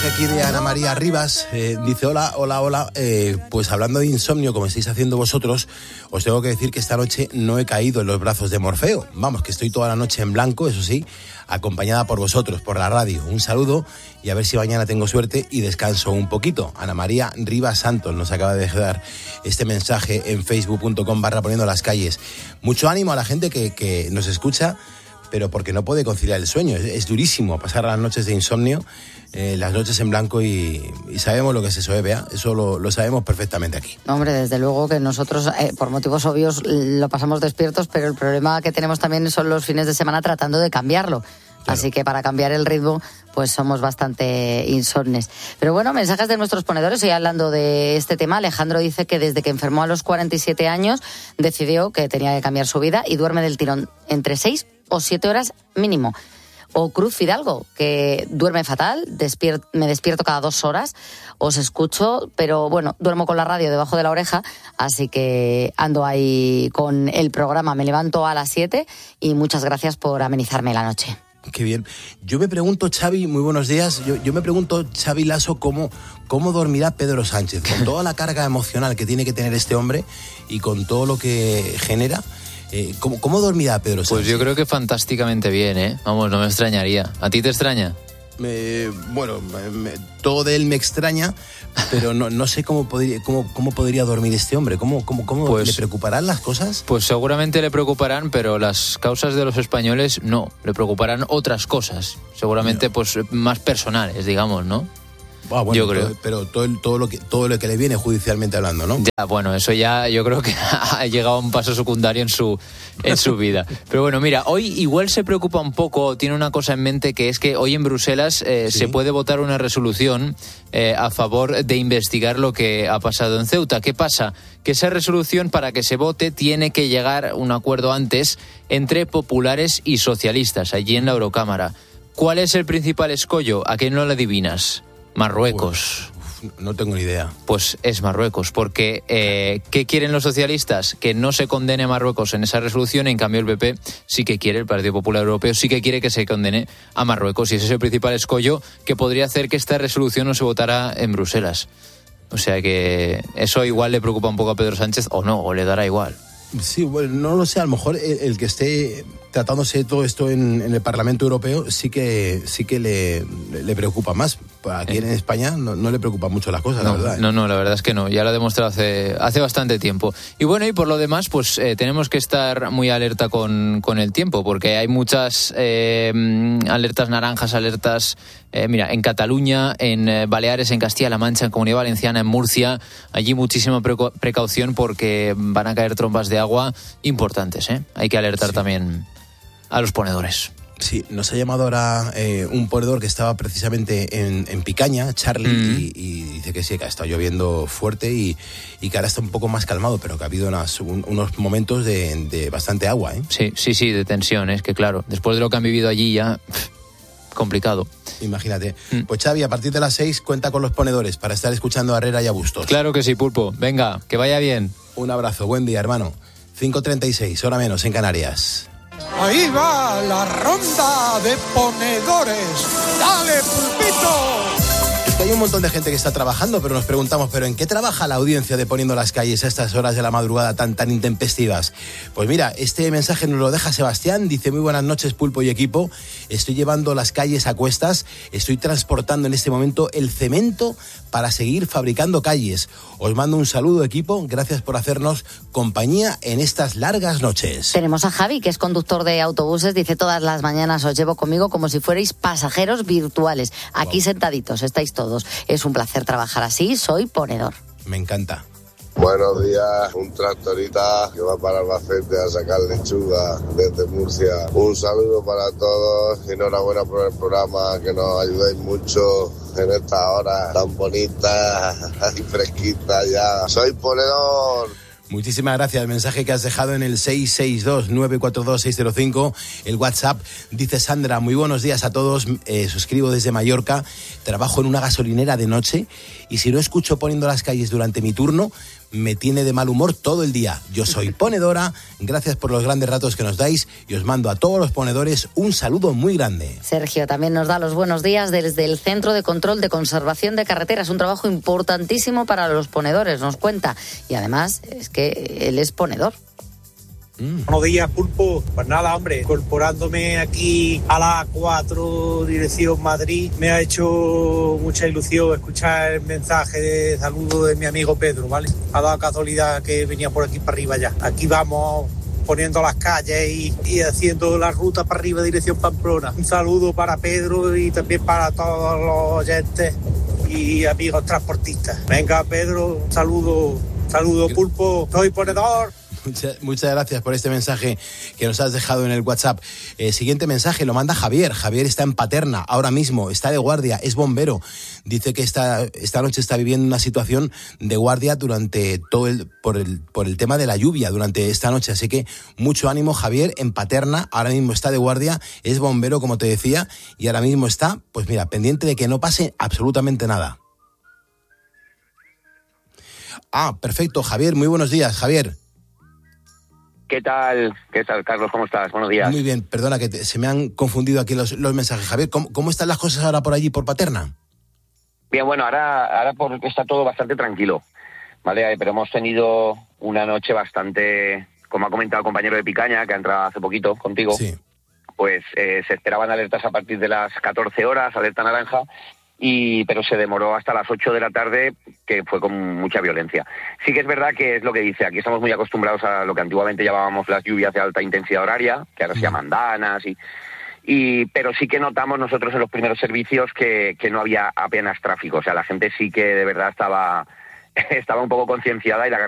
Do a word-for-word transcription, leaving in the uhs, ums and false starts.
mensaje aquí de Ana María Rivas, eh, dice hola, hola, hola, eh, pues hablando de insomnio como estáis haciendo vosotros, os tengo que decir que esta noche no he caído en los brazos de Morfeo, vamos, que estoy toda la noche en blanco, eso sí, acompañada por vosotros, por la radio. Un saludo y a ver si mañana tengo suerte y descanso un poquito. Ana María Rivas Santos nos acaba de dejar este mensaje en facebook punto com barra poniendo las calles. Mucho ánimo a la gente que, que nos escucha, pero porque no puede conciliar el sueño. Es, es durísimo pasar las noches de insomnio, eh, las noches en blanco y, y sabemos lo que es eso, ¿eh, Bea? Eso lo, lo sabemos perfectamente aquí. Hombre, desde luego que nosotros, eh, por motivos obvios, lo pasamos despiertos, pero el problema que tenemos también son los fines de semana tratando de cambiarlo. Claro. Así que para cambiar el ritmo, pues somos bastante insomnes. Pero bueno, mensajes de nuestros ponedores. Hoy hablando de este tema, Alejandro dice que desde que enfermó a los cuarenta y siete años, decidió que tenía que cambiar su vida y duerme del tirón entre seis o siete horas mínimo. O Cruz Fidalgo, que duerme fatal, despier- me despierto cada dos horas, os escucho, pero bueno, duermo con la radio debajo de la oreja, así que ando ahí con el programa. Me levanto a las siete y muchas gracias por amenizarme la noche. Qué bien. Yo me pregunto, Xavi, muy buenos días, yo, yo me pregunto, Xavi Lasso, cómo, cómo dormirá Pedro Sánchez, con toda la carga emocional que tiene que tener este hombre y con todo lo que genera. Eh, ¿cómo, ¿Cómo dormirá Pedro Sánchez? Pues yo creo que fantásticamente bien, ¿eh? Vamos, no me extrañaría. ¿A ti te extraña? Me, bueno, me, todo de él me extraña, pero no, no sé cómo podría, cómo, cómo podría dormir este hombre. ¿Cómo, cómo, cómo pues, le preocuparán las cosas? Pues seguramente le preocuparán, pero las causas de los españoles no. Le preocuparán otras cosas, seguramente no. Pues más personales, digamos, ¿no? Ah, bueno, yo creo. Todo, pero todo, el, todo, lo que, todo lo que le viene judicialmente hablando, ¿no? Ya, bueno, eso ya yo creo que ha llegado a un paso secundario en su, en su vida. Pero bueno, mira, hoy igual se preocupa un poco, tiene una cosa en mente, que es que hoy en Bruselas eh, ¿Sí? se puede votar una resolución eh, a favor de investigar lo que ha pasado en Ceuta. ¿Qué pasa? Que esa resolución, para que se vote, tiene que llegar a un acuerdo antes entre populares y socialistas, allí en la Eurocámara. ¿Cuál es el principal escollo? ¿A quién no lo adivinas? Marruecos. Uf, uf, no tengo ni idea. Pues es Marruecos, porque eh, ¿qué quieren los socialistas? Que no se condene a Marruecos en esa resolución, en cambio el P P sí que quiere, el Partido Popular Europeo sí que quiere que se condene a Marruecos, y ese es el principal escollo que podría hacer que esta resolución no se votara en Bruselas. O sea que eso igual le preocupa un poco a Pedro Sánchez, o no, o le dará igual. Sí, bueno, no lo sé, a lo mejor el, el que esté tratándose todo esto en, en el Parlamento Europeo sí que sí que le, le preocupa más. Aquí eh. en España no, no le preocupan mucho las cosas, no, la verdad. ¿eh? No, no, la verdad es que no, ya lo ha demostrado hace, hace bastante tiempo. Y bueno, y por lo demás, pues eh, tenemos que estar muy alerta con, con el tiempo, porque hay muchas eh, alertas naranjas, alertas, eh, mira, en Cataluña, en eh, Baleares, en Castilla-La Mancha, en Comunidad Valenciana, en Murcia, allí muchísima preco- precaución porque van a caer trombas de agua importantes, ¿eh? Hay que alertar sí. también a los ponedores. Sí, nos ha llamado ahora eh, un ponedor que estaba precisamente en, en Picaña, Charlie, mm. y, y dice que sí, que ha estado lloviendo fuerte y, y que ahora está un poco más calmado, pero que ha habido unas, un, unos momentos de, de bastante agua, ¿eh? Sí, sí, sí, de tensión, es que claro, después de lo que han vivido allí ya, pff, complicado. Imagínate. Mm. Pues Xavi, a partir de las seis cuenta con los ponedores para estar escuchando a Herrera y a Bustos. Claro que sí, Pulpo. Venga, que vaya bien. Un abrazo, buen día, hermano. cinco treinta y seis, hora menos en Canarias. Ahí va la ronda de ponedores. ¡Dale, Pulpito! Es que hay un montón de gente que está trabajando, pero nos preguntamos, ¿pero en qué trabaja la audiencia de Poniendo las Calles a estas horas de la madrugada tan tan intempestivas? Pues mira, este mensaje nos lo deja Sebastián, dice: muy buenas noches, Pulpo y equipo, estoy llevando las calles a cuestas, estoy transportando en este momento el cemento para seguir fabricando calles. Os mando un saludo, equipo, gracias por hacernos compañía en estas largas noches. Tenemos a Javi, que es conductor de autobuses, dice: todas las mañanas os llevo conmigo como si fuerais pasajeros virtuales, aquí wow. sentaditos, estáis todos. Es un placer trabajar así, soy ponedor. Me encanta. Buenos días, un tractorista que va para Albacete a sacar lechuga desde Murcia. Un saludo para todos, enhorabuena por el programa, que nos ayudáis mucho en estas horas tan bonitas y fresquitas ya. Soy ponedor. Muchísimas gracias. El mensaje que has dejado en el seis seis dos, nueve cuatro dos, seis cero cinco, el WhatsApp, dice Sandra: muy buenos días a todos, eh, suscribo desde Mallorca, trabajo en una gasolinera de noche y si no escucho Poniendo las Calles durante mi turno, me tiene de mal humor todo el día. Yo soy ponedora, gracias por los grandes ratos que nos dais y os mando a todos los ponedores un saludo muy grande. Sergio también nos da los buenos días desde el Centro de Control de Conservación de Carreteras, un trabajo importantísimo para los ponedores, nos cuenta. Y además es que él es ponedor. Mm. Buenos días, Pulpo. Pues nada, hombre, incorporándome aquí a la cuatro, dirección Madrid, me ha hecho mucha ilusión escuchar el mensaje de saludo de mi amigo Pedro, ¿vale? Ha dado casualidad que venía por aquí para arriba ya. Aquí vamos poniendo las calles y, y haciendo la ruta para arriba, dirección Pamplona. Un saludo para Pedro y también para todos los oyentes y amigos transportistas. Venga, Pedro, un saludo, saludo, Pulpo. Soy ponedor. Muchas, muchas gracias por este mensaje que nos has dejado en el WhatsApp. Eh, siguiente mensaje lo manda Javier. Javier está en Paterna ahora mismo, está de guardia, es bombero. Dice que esta, esta noche está viviendo una situación de guardia durante todo el por, el por el tema de la lluvia durante esta noche. Así que mucho ánimo, Javier, en Paterna. Ahora mismo está de guardia, es bombero, como te decía, y ahora mismo está, pues mira, pendiente de que no pase absolutamente nada. Ah, perfecto, Javier, muy buenos días, Javier. ¿Qué tal? ¿Qué tal, Carlos? ¿Cómo estás? Buenos días. Muy bien, perdona que te, se me han confundido aquí los, los mensajes. Javier, ¿cómo, ¿cómo están las cosas ahora por allí, por Paterna? Bien, bueno, ahora, ahora por, está todo bastante tranquilo, ¿vale? Pero hemos tenido una noche bastante, como ha comentado el compañero de Picaña, que ha entrado hace poquito contigo, sí. Pues eh, se esperaban alertas a partir de las catorce horas, alerta naranja, y pero se demoró hasta las ocho de la tarde, que fue con mucha violencia. Sí que es verdad que es lo que dice, aquí estamos muy acostumbrados a lo que antiguamente llamábamos las lluvias de alta intensidad horaria, que ahora se llaman danas, y, y pero sí que notamos nosotros en los primeros servicios que, que no había apenas tráfico, o sea, la gente sí que de verdad estaba, estaba un poco concienciada y la